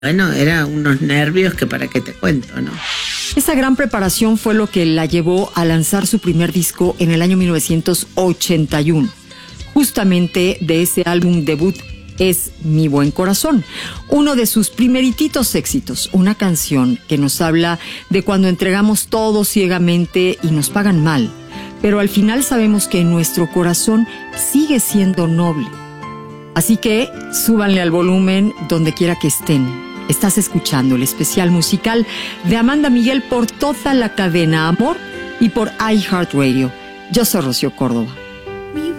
Bueno, era unos nervios que para qué te cuento, ¿no? Esa gran preparación fue lo que la llevó a lanzar su primer disco en el año 1981. Justamente de ese álbum debut es Mi Buen Corazón, uno de sus primerititos éxitos, una canción que nos habla de cuando entregamos todo ciegamente y nos pagan mal, pero al final sabemos que nuestro corazón sigue siendo noble. Así que súbanle al volumen donde quiera que estén. Estás escuchando el especial musical de Amanda Miguel por toda la cadena Amor y por iHeartRadio. Yo soy Rocío Córdoba.